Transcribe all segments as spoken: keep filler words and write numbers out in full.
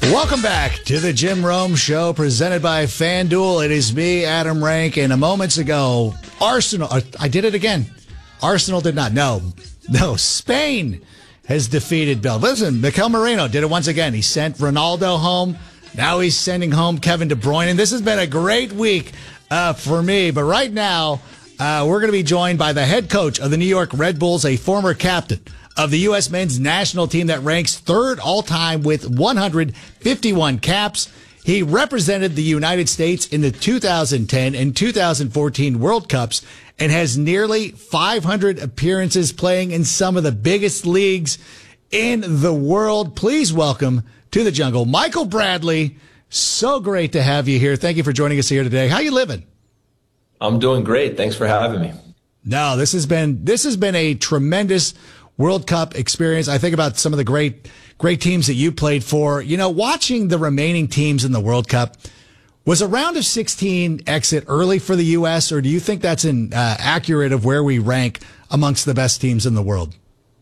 Welcome back to the Jim Rome Show, presented by FanDuel. It is me, Adam Rank, and a moments ago, Arsenal, I did it again. Arsenal did not, no, no, Spain has defeated Belgium. Listen, Mikel Merino did it once again. He sent Ronaldo home. Now he's sending home Kevin De Bruyne. And this has been a great week uh, for me. But right now, uh, we're going to be joined by the head coach of the New York Red Bulls, a former captain of the U S men's national team that ranks third all-time with one hundred fifty-one caps. He represented the United States in the two thousand ten and two thousand fourteen World Cups and has nearly five hundred appearances playing in some of the biggest leagues in the world. Please welcome to the jungle, Michael Bradley. So great to have you here. Thank you for joining us here today. How you living? I'm doing great. Thanks for having me. No, this has been this has been a tremendous World Cup experience. I think about some of the great, great teams that you played for. You know, watching the remaining teams in the World Cup, was a round of sixteen exit early for the U S, or do you think that's an uh, accurate of where we rank amongst the best teams in the world?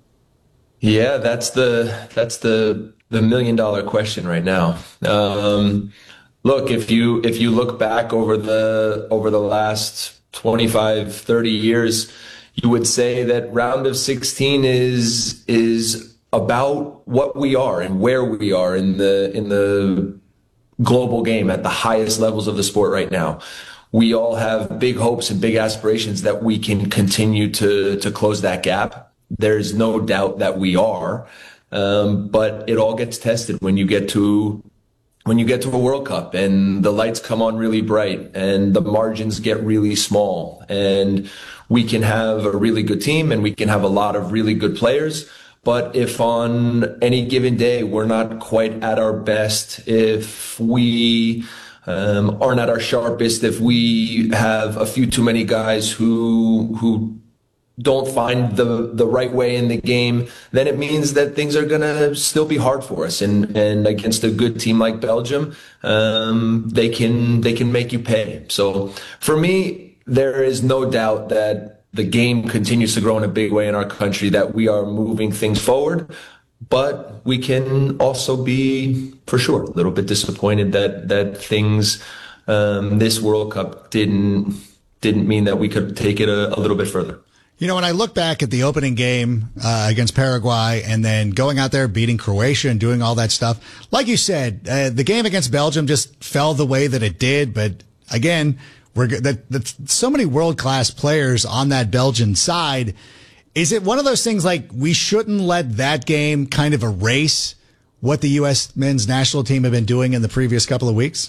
Yeah, that's the that's the the million dollar question right now. Um, look, if you if you look back over the over the last twenty-five, thirty years, you would say that round of sixteen is is about what we are and where we are in the in the global game at the highest levels of the sport right now. We all have big hopes and big aspirations that we can continue to to close that gap. There's no doubt that we are, um, but it all gets tested when you get to when you get to a World Cup and the lights come on really bright and the margins get really small, and we can have a really good team and we can have a lot of really good players. But if on any given day we're not quite at our best, if we um, aren't at our sharpest, if we have a few too many guys who who don't find the the right way in the game, then it means that things are going to still be hard for us. And and against a good team like Belgium, um, they can they can make you pay. So for me, there is no doubt that the game continues to grow in a big way in our country, that we are moving things forward, but we can also be, for sure, a little bit disappointed that that things, um, this World Cup didn't didn't mean that we could take it a, a little bit further. You know, when I look back at the opening game uh, against Paraguay and then going out there, beating Croatia and doing all that stuff, like you said, uh, the game against Belgium just fell the way that it did. But again, we're that, that's so many world-class players on that Belgian side. Is it one of those things like we shouldn't let that game kind of erase what the U S men's national team have been doing in the previous couple of weeks?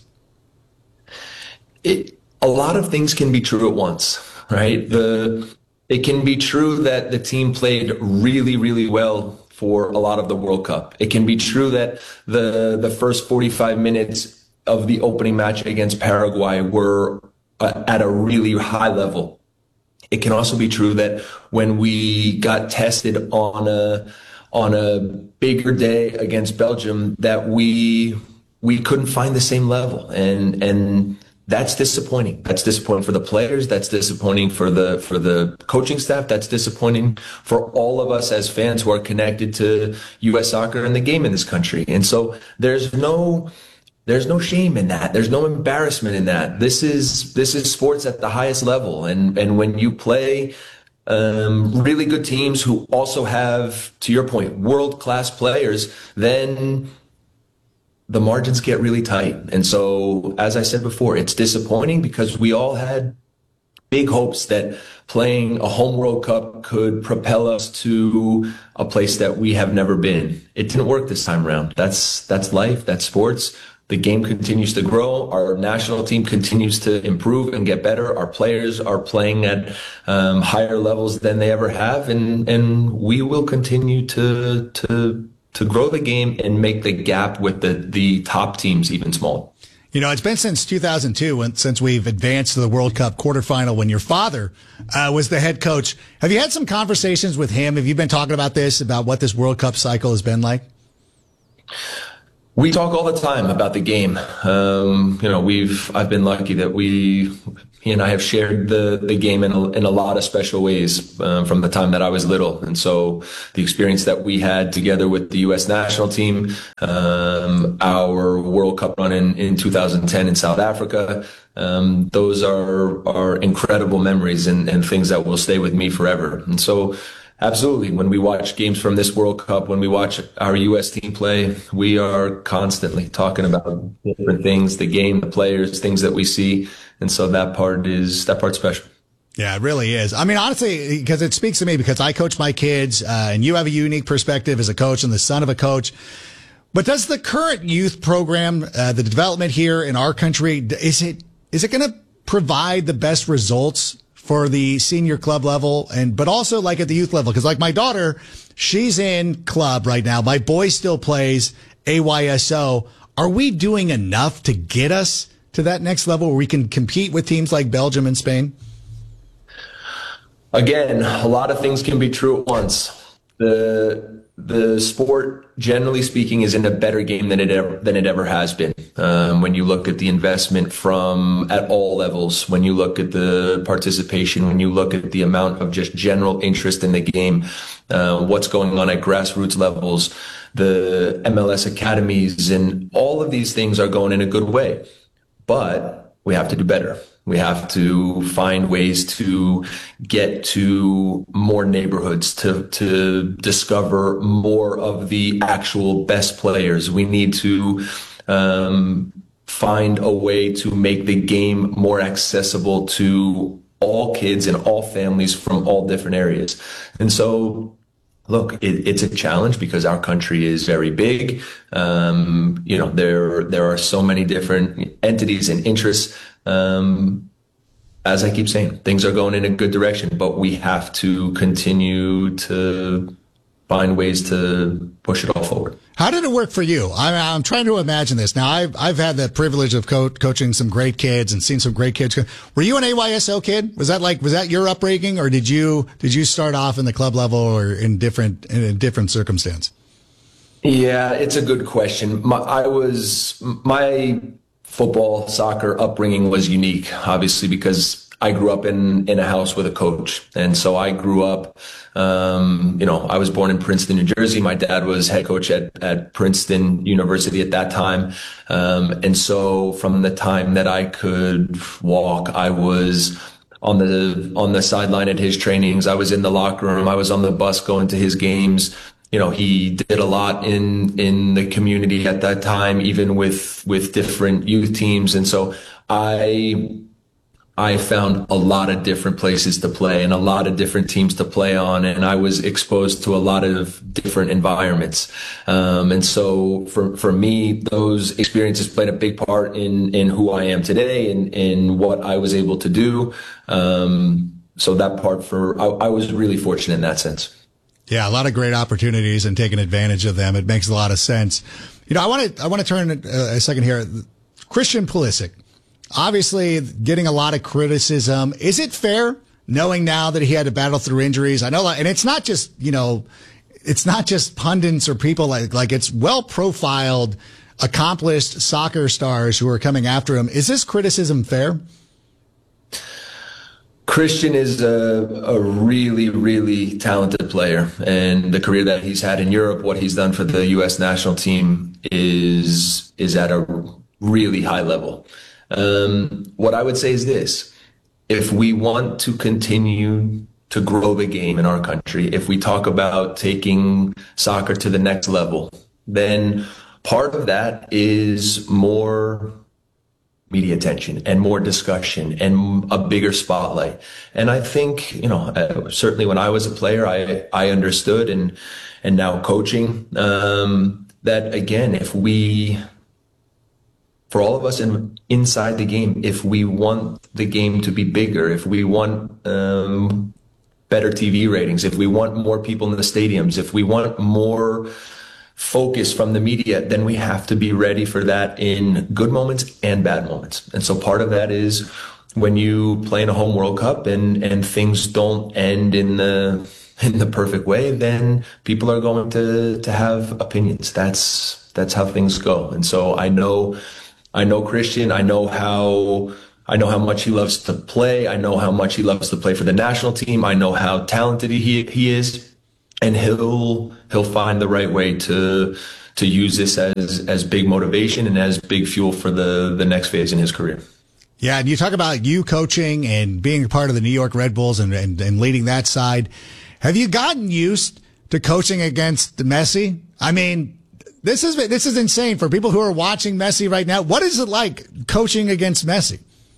It, a lot of things can be true at once, right? The It can be true that the team played really, really well for a lot of the World Cup. It can be true that the the first forty-five minutes of the opening match against Paraguay were uh, at a really high level. It can also be true that when we got tested on a on a bigger day against Belgium, that we we couldn't find the same level, and and. That's disappointing. That's disappointing for the players. That's disappointing for the for the coaching staff. That's disappointing for all of us as fans who are connected to U S soccer and the game in this country. And so there's no there's no shame in that. There's no embarrassment in that. This is this is sports at the highest level. And and when you play um, really good teams who also have, to your point, world-class players, then the margins get really tight. And so, as I said before, it's disappointing because we all had big hopes that playing a home World Cup could propel us to a place that we have never been. It didn't work this time around. That's that's life. That's sports. The game continues to grow. Our national team continues to improve and get better. Our players are playing at um, higher levels than they ever have, and and we will continue to to. to grow the game and make the gap with the, the top teams even smaller. You know, it's been since two thousand two, when, since we've advanced to the World Cup quarterfinal when your father uh, was the head coach. Have you had some conversations with him? Have you been talking about this, about what this World Cup cycle has been like? We talk all the time about the game. Um, you know, we've I've been lucky that we he and I have shared the the game in a, in a lot of special ways um, from the time that I was little, and so the experience that we had together with the U S national team, um, our World Cup run in, in two thousand ten in South Africa, um, those are are incredible memories and, and things that will stay with me forever. And so. Absolutely. When we watch games from this World Cup, when we watch our U S team play, we are constantly talking about different things, the game, the players, things that we see. And so that part is, that part's special. Yeah, it really is. I mean, honestly, because it speaks to me because I coach my kids, uh, and you have a unique perspective as a coach and the son of a coach. But does the current youth program, uh, the development here in our country, is it, is it going to provide the best results for the senior club level and, but also like at the youth level? Cause like my daughter, she's in club right now. My boy still plays A Y S O. Are we doing enough to get us to that next level where we can compete with teams like Belgium and Spain? Again, a lot of things can be true at once. The, the sport, generally speaking, is in a better game than it ever, than it ever has been. Um, when you look at the investment from at all levels, when you look at the participation, when you look at the amount of just general interest in the game, uh, what's going on at grassroots levels, the M L S academies, and all of these things are going in a good way. But we have to do better. We have to find ways to get to more neighborhoods, to, to discover more of the actual best players. We need to um, find a way to make the game more accessible to all kids and all families from all different areas. And so, look, it, it's a challenge because our country is very big. Um, you know, there there are so many different entities and interests. Um, as I keep saying, things are going in a good direction, but we have to continue to find ways to push it all forward. How did it work for you? I'm, I'm trying to imagine this. Now, I've I've had the privilege of co- coaching some great kids and seen some great kids. Were you an A Y S O kid? Was that like was that your upbringing, or did you did you start off in the club level or in different in a different circumstance? Yeah, it's a good question. My, I was my football, soccer upbringing was unique, obviously, because I grew up in, in a house with a coach. And so I grew up, um, you know, I was born in Princeton, New Jersey. My dad was head coach at, at Princeton University at that time. Um, and so from the time that I could walk, I was on the, on the sideline at his trainings. I was in the locker room. I was on the bus going to his games. You know, he did a lot in, in the community at that time, even with, with different youth teams. And so I, I found a lot of different places to play and a lot of different teams to play on. And I was exposed to a lot of different environments. Um, and so for, for me, those experiences played a big part in, in who I am today and in what I was able to do. Um, so that part for, I, I was really fortunate in that sense. Yeah, a lot of great opportunities and taking advantage of them. It makes a lot of sense. You know, I want to I want to turn a second here. Christian Pulisic, obviously getting a lot of criticism. Is it fair, knowing now that he had to battle through injuries? I know, and it's not just, you know, it's not just pundits or people like like it's well profiled, accomplished soccer stars who are coming after him. Is this criticism fair? Christian is a, a really, really talented player, and the career that he's had in Europe, what he's done for the U S national team is is at a really high level. Um, what I would say is this: if we want to continue to grow the game in our country, if we talk about taking soccer to the next level, then part of that is more media attention and more discussion and a bigger spotlight. And I think, you know, uh, certainly when I was a player, I, I understood and, and now coaching, um, that again, if we, for all of us in, inside the game, if we want the game to be bigger, if we want, um, better T V ratings, if we want more people in the stadiums, if we want more focus from the media, then we have to be ready for that in good moments and bad moments. And so part of that is when you play in a home World Cup and, and things don't end in the, in the perfect way, then people are going to, to have opinions. That's, that's how things go. And so I know, I know Christian. I know how, I know how much he loves to play. I know how much he loves to play for the national team. I know how talented he he is, and he'll he'll find the right way to to use this as as big motivation and as big fuel for the the next phase in his career. Yeah, and you talk about you coaching and being a part of the New York Red Bulls and, and, and leading that side. Have you gotten used to coaching against Messi? I mean, this is this is insane for people who are watching Messi right now. What is it like coaching against Messi?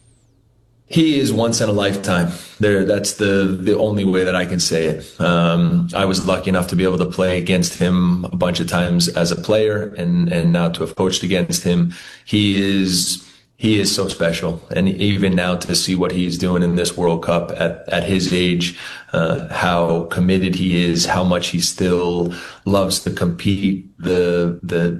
He is once in a lifetime. There, that's the the only way that I can say it. Um, I was lucky enough to be able to play against him a bunch of times as a player, and and now to have coached against him. He is he is so special, and even now to see what he's doing in this World Cup at at his age, uh, how committed he is, how much he still loves to compete, the the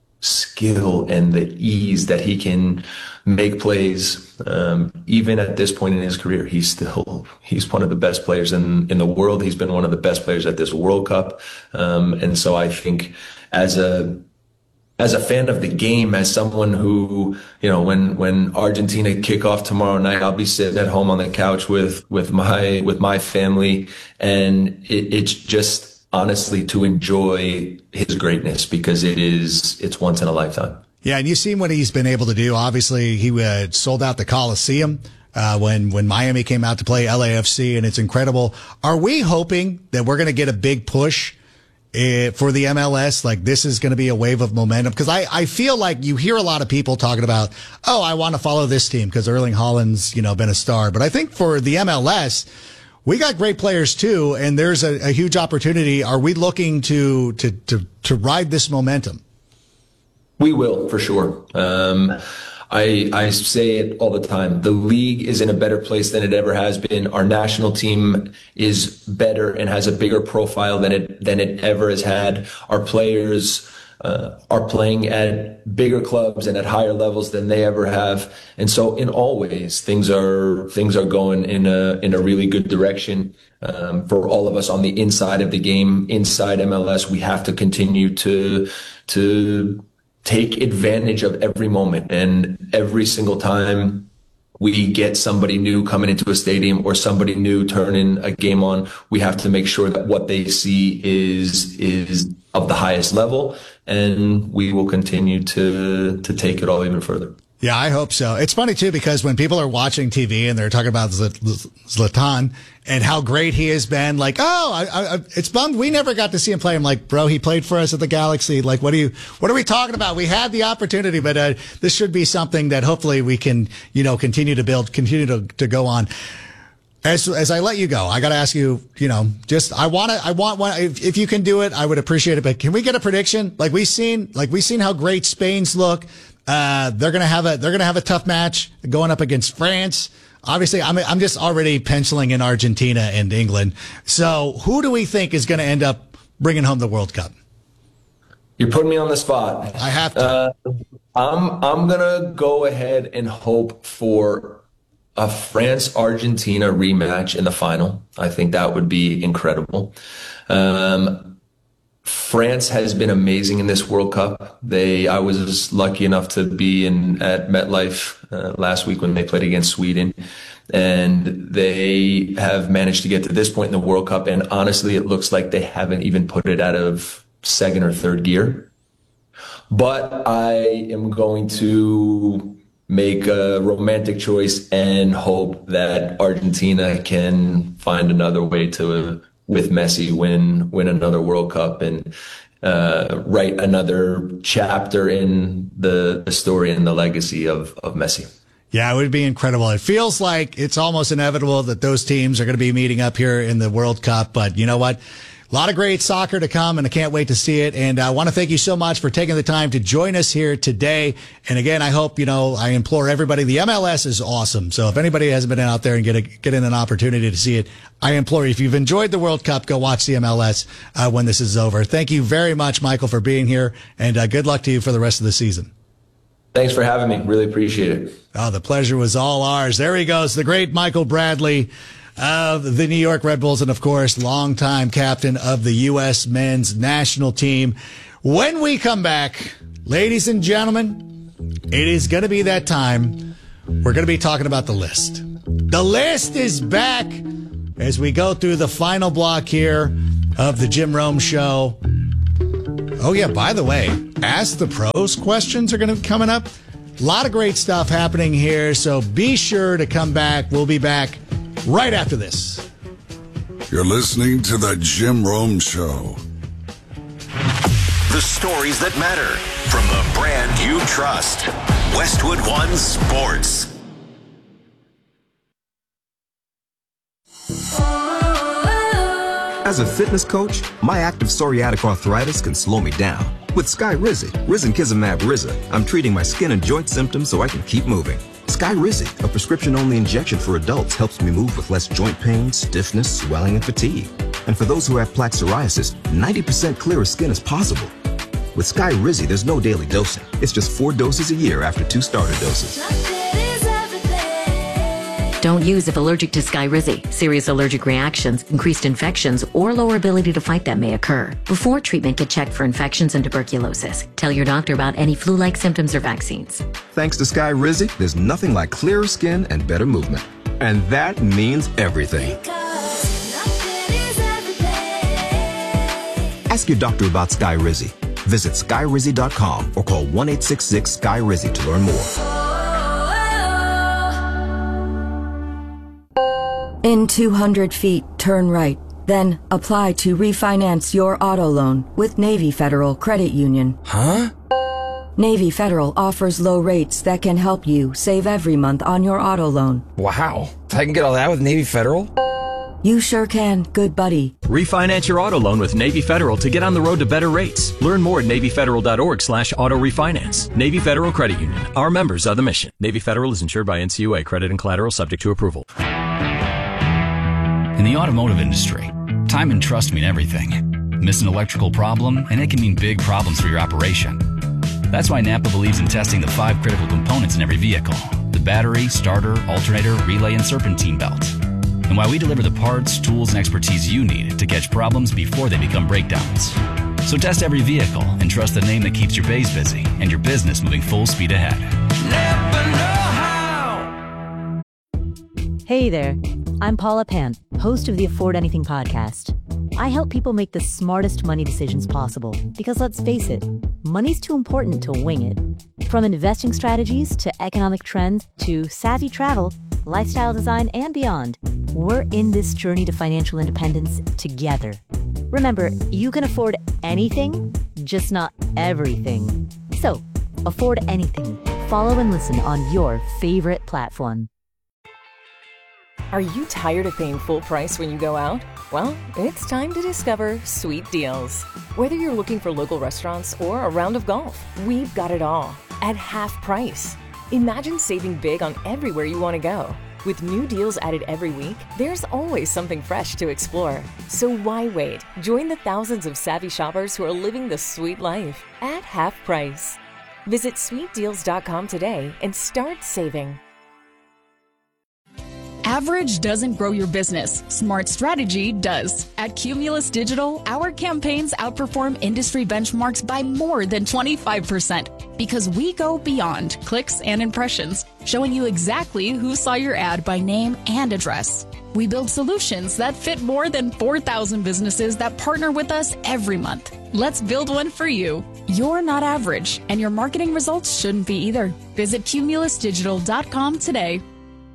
skill and the ease that he can make plays. Um, even at this point in his career, he's still, he's one of the best players in, in the world. He's been one of the best players at this World Cup. Um, and so I think as a, as a fan of the game, as someone who, you know, when, when Argentina kick off tomorrow night, I'll be sitting at home on the couch with, with my, with my family. And it, it's just honestly to enjoy his greatness, because it is, it's once in a lifetime. Yeah, and you've seen what he's been able to do. Obviously, he uh, sold out the Coliseum uh, when when Miami came out to play L A F C, and it's incredible. Are we hoping that we're going to get a big push uh, for the M L S? Like, this is going to be a wave of momentum? Because I, I feel like you hear a lot of people talking about, oh, I want to follow this team because Erling Haaland's, you know, been a star. But I think for the M L S, we got great players too, and there's a, a huge opportunity. Are we looking to to to to ride this momentum? We will, for sure. Um, I, I say it all the time. The league is in a better place than it ever has been. Our national team is better and has a bigger profile than it, than it ever has had. Our players, uh, are playing at bigger clubs and at higher levels than they ever have. And so in all ways, things are, things are going in a, in a really good direction. Um, for all of us on the inside of the game, inside M L S, we have to continue to, to, take advantage of every moment, and every single time we get somebody new coming into a stadium or somebody new turning a game on, we have to make sure that what they see is is of the highest level, and we will continue to to take it all even further. Yeah, I hope so. It's funny, too, because when people are watching T V and they're talking about Zlatan and how great he has been, like, oh, I, I, it's bummed we never got to see him play. I'm like, bro, he played for us at the Galaxy. Like, what are you, what are we talking about? We had the opportunity, but uh, this should be something that hopefully we can, you know, continue to build, continue to, to go on. As as I let you go, I got to ask you, you know, just I want to, I want one. If, if you can do it, I would appreciate it. But can we get a prediction? Like we've seen, like we've seen how great Spain's look. Uh, they're gonna have a they're gonna have a tough match going up against France. Obviously, I'm I'm just already penciling in Argentina and England. So who do we think is going to end up bringing home the World Cup? You're putting me on the spot. I have to. Uh, I'm I'm gonna go ahead and hope for a France-Argentina rematch in the final. I think that would be incredible. Um, France has been amazing in this World Cup. They, I was lucky enough to be in at MetLife uh, last week when they played against Sweden, and they have managed to get to this point in the World Cup. And honestly, it looks like they haven't even put it out of second or third gear. But I am going to make a romantic choice and hope that Argentina can find another way to, with Messi, win win another World Cup and uh, write another chapter in the, the story and the legacy of, of Messi. Yeah, it would be incredible. It feels like it's almost inevitable that those teams are going to be meeting up here in the World Cup. But you know what? A lot of great soccer to come, and I can't wait to see it. And I want to thank you so much for taking the time to join us here today. And again, I hope, you know, I implore everybody, the M L S is awesome. So if anybody hasn't been out there and get a, get in an opportunity to see it, I implore you, if you've enjoyed the World Cup, go watch the M L S uh, when this is over. Thank you very much, Michael, for being here, and uh, good luck to you for the rest of the season. Thanks for having me. Really appreciate it. Oh, the pleasure was all ours. There he goes, the great Michael Bradley of the New York Red Bulls, and of course, longtime captain of the U S men's national team. When we come back, ladies and gentlemen, it is going to be that time. We're going to be talking about the list. The list is back as we go through the final block here of the Jim Rome Show. Oh, yeah, by the way, Ask the Pros questions are going to be coming up. A lot of great stuff happening here, so be sure to come back. We'll be back right after this. You're listening to the Jim Rome Show. The stories that matter from the brand you trust. Westwood One Sports. As a fitness coach, my active psoriatic arthritis can slow me down. With Skyrizi, Risankizumab Riza, I'm treating my skin and joint symptoms so I can keep moving. Skyrizi, a prescription-only injection for adults, helps me move with less joint pain, stiffness, swelling, and fatigue. And for those who have plaque psoriasis, ninety percent clearer skin is possible. With Skyrizi, there's no daily dosing. It's just four doses a year after two starter doses. Don't use if allergic to Skyrizi. Serious allergic reactions, increased infections, or lower ability to fight them may occur. Before treatment, get checked for infections and tuberculosis. Tell your doctor about any flu-like symptoms or vaccines. Thanks to Skyrizi, there's nothing like clearer skin and better movement. And that means everything. Ask your doctor about Skyrizi. Visit Skyrizi dot com or call one eight six six Skyrizi to learn more. In two hundred feet, turn right. Then apply to refinance your auto loan with Navy Federal Credit Union. Huh? Navy Federal offers low rates that can help you save every month on your auto loan. Wow. I can get all that with Navy Federal? You sure can, good buddy. Refinance your auto loan with Navy Federal to get on the road to better rates. Learn more at NavyFederal.org slash auto refinance. Navy Federal Credit Union. Our members are the mission. Navy Federal is insured by N C U A. Credit and collateral subject to approval. In the automotive industry, time and trust mean everything. Miss an electrical problem, and it can mean big problems for your operation. That's why Napa believes in testing the five critical components in every vehicle: the battery, starter, alternator, relay, and serpentine belt. And why we deliver the parts, tools, and expertise you need to catch problems before they become breakdowns. So test every vehicle and trust the name that keeps your bays busy and your business moving full speed ahead. Napa know how. Hey there, I'm Paula Pan, host of the Afford Anything podcast. I help people make the smartest money decisions possible because, let's face it, money's too important to wing it. From investing strategies to economic trends to savvy travel, lifestyle design, and beyond, we're in this journey to financial independence together. Remember, you can afford anything, just not everything. So, afford anything. Follow and listen on your favorite platform. Are you tired of paying full price when you go out? Well, it's time to discover Sweet Deals. Whether you're looking for local restaurants or a round of golf, we've got it all at half price. Imagine saving big on everywhere you want to go. With new deals added every week, there's always something fresh to explore. So why wait? Join the thousands of savvy shoppers who are living the sweet life at half price. Visit sweet deals dot com today and start saving. Average doesn't grow your business. Smart strategy does. At Cumulus Digital, our campaigns outperform industry benchmarks by more than twenty-five percent because we go beyond clicks and impressions, showing you exactly who saw your ad by name and address. We build solutions that fit more than four thousand businesses that partner with us every month. Let's build one for you. You're not average, and your marketing results shouldn't be either. Visit Cumulus Digital dot com today.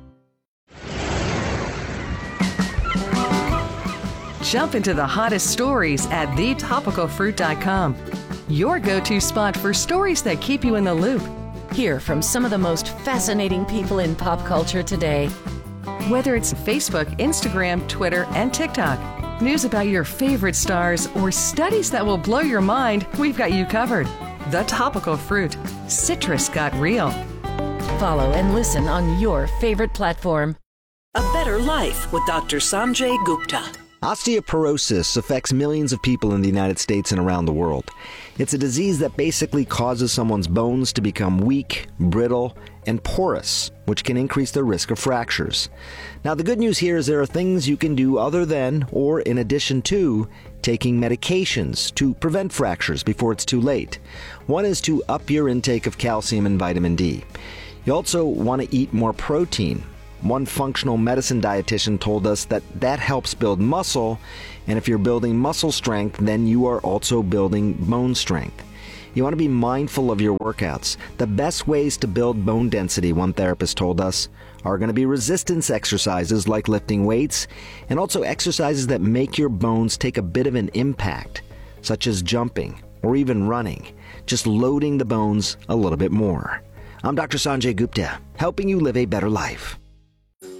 Jump into the hottest stories at the topical fruit dot com. Your go-to spot for stories that keep you in the loop. Hear from some of the most fascinating people in pop culture today. Whether it's Facebook, Instagram, Twitter, and TikTok, news about your favorite stars, or studies that will blow your mind, we've got you covered. The Topical Fruit. Citrus got real. Follow and listen on your favorite platform. A Better Life with Doctor Sanjay Gupta. Osteoporosis affects millions of people in the United States and around the world. It's a disease that basically causes someone's bones to become weak, brittle, and porous, which can increase their risk of fractures. Now, the good news here is there are things you can do other than, or in addition to, taking medications to prevent fractures before it's too late. One is to up your intake of calcium and vitamin D. You also want to eat more protein. One functional medicine dietitian told us that that helps build muscle, and if you're building muscle strength, then you are also building bone strength. You want to be mindful of your workouts. The best ways to build bone density, one therapist told us, are going to be resistance exercises like lifting weights, and also exercises that make your bones take a bit of an impact, such as jumping or even running, just loading the bones a little bit more. I'm Doctor Sanjay Gupta, helping you live a better life.